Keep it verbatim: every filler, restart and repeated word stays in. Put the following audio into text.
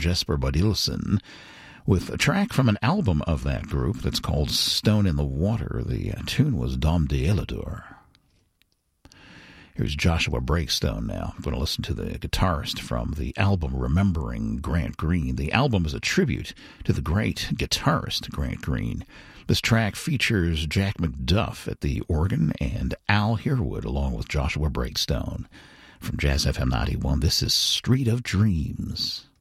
Jesper Bodilson, with a track from an album of that group that's called Stone in the Water. The uh, tune was Dom de Elidor. Here's Joshua Breakstone now. I'm going to listen to the guitarist from the album Remembering Grant Green. The album is a tribute to the great guitarist Grant Green. This track features Jack McDuff at the organ and Al Herwood along with Joshua Breakstone. From Jazz F M ninety-one, this is Street of Dreams.